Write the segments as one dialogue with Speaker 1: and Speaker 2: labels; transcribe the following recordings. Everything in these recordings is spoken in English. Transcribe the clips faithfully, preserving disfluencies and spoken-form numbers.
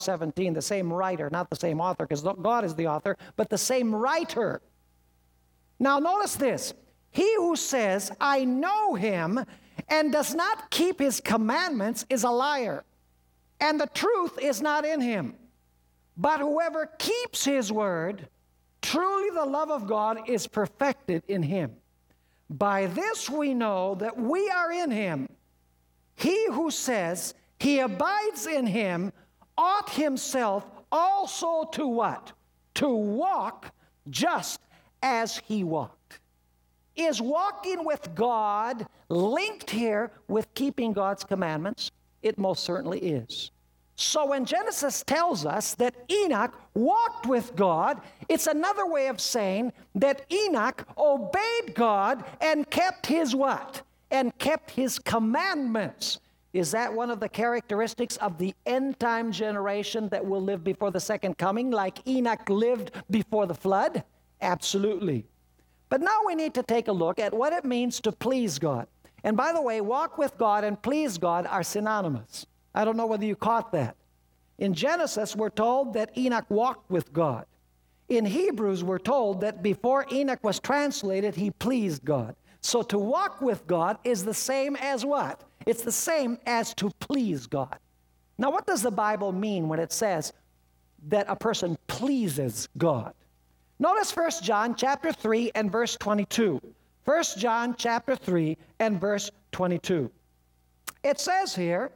Speaker 1: seventeen, the same writer, not the same author, because God is the author, but the same writer. Now notice this. He who says, I know him, and does not keep his commandments is a liar, and the truth is not in him. But whoever keeps his word, truly the love of God is perfected in him. By this we know that we are in him. He who says he abides in him ought himself also to what? To walk just as he walked. Is walking with God linked here with keeping God's commandments? It most certainly is. So when Genesis tells us that Enoch walked with God, it's another way of saying that Enoch obeyed God and kept his what? And kept his commandments. Is that one of the characteristics of the end-time generation that will live before the second coming, like Enoch lived before the flood? Absolutely. But now we need to take a look at what it means to please God. And by the way, walk with God and please God are synonymous. I don't know whether you caught that. In Genesis, we're told that Enoch walked with God. In Hebrews, we're told that before Enoch was translated, he pleased God. So to walk with God is the same as what? It's the same as to please God. Now, what does the Bible mean when it says that a person pleases God? Notice First John chapter three and verse twenty-two. First John chapter three and verse twenty-two. It says here,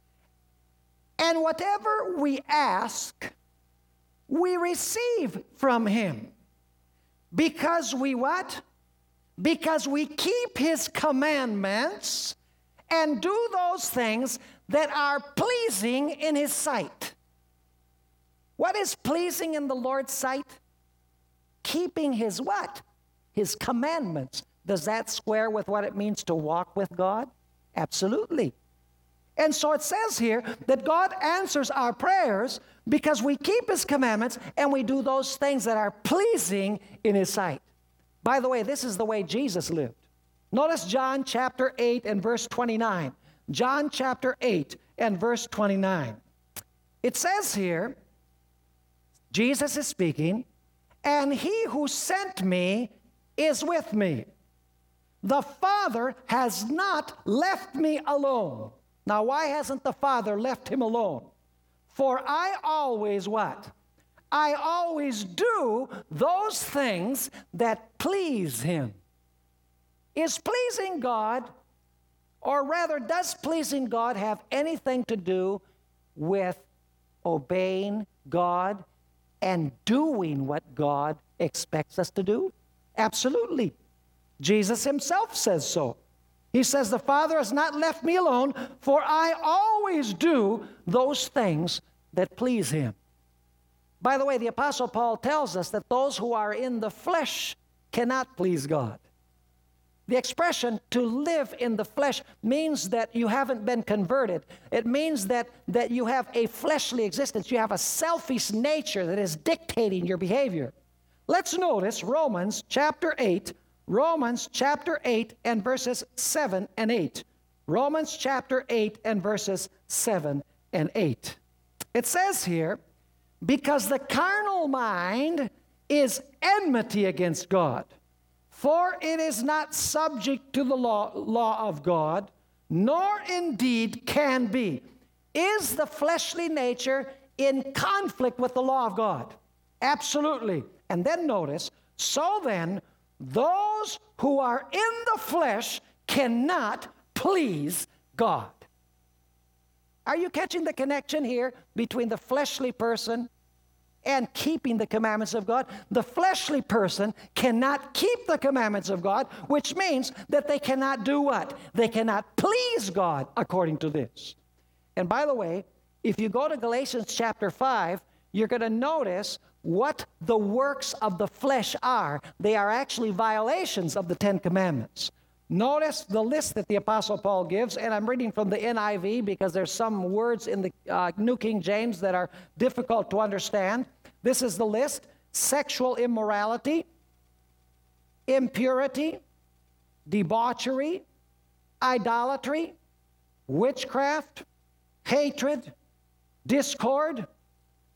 Speaker 1: and whatever we ask, we receive from him. Because we what? Because we keep his commandments and do those things that are pleasing in his sight. What is pleasing in the Lord's sight? Keeping his what? His commandments. Does that square with what it means to walk with God? Absolutely. And so it says here that God answers our prayers because we keep his commandments and we do those things that are pleasing in his sight. By the way, this is the way Jesus lived. Notice John chapter eight and verse twenty-nine. John chapter eight and verse twenty-nine. It says here, Jesus is speaking, and he who sent me is with me. The Father has not left me alone. Now, why hasn't the Father left him alone? For I always what? I always do those things that please him. Is pleasing God, or rather, does pleasing God have anything to do with obeying God and doing what God expects us to do? Absolutely. Jesus himself says so. He says, the Father has not left me alone, for I always do those things that please him. By the way, the Apostle Paul tells us that those who are in the flesh cannot please God. The expression to live in the flesh means that you haven't been converted. It means that, that you have a fleshly existence. You have a selfish nature that is dictating your behavior. Let's notice Romans chapter eight, Romans chapter eight and verses seven and eight. Romans chapter eight and verses seven and eight. It says here, because the carnal mind is enmity against God. For it is not subject to the law, law of God, nor indeed can be. Is the fleshly nature in conflict with the law of God? Absolutely. And then notice, so then, those who are in the flesh cannot please God. Are you catching the connection here between the fleshly person and keeping the commandments of God? The fleshly person cannot keep the commandments of God, which means that they cannot do what? They cannot please God according to this. And by the way, if you go to Galatians chapter five, you're going to notice what the works of the flesh are. They are actually violations of the Ten Commandments. Notice the list that the Apostle Paul gives, and I'm reading from the N I V because there's some words in the uh, New King James that are difficult to understand. This is the list: sexual immorality, impurity, debauchery, idolatry, witchcraft, hatred, discord,